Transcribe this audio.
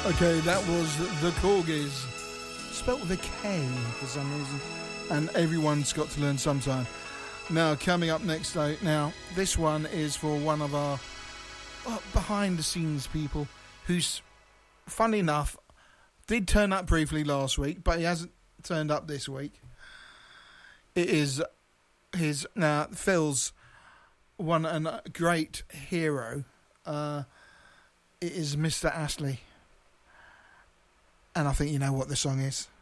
Okay, that was the Corgis, spelt with a K for some reason, and everyone's got to learn sometime. Now, coming up next, though, now this one is for one of our behind-the-scenes people who's, funny enough, did turn up briefly last week, but he hasn't turned up this week. It is Phil's one and a great hero. It is Mr. Astley. And I think you know what the song is.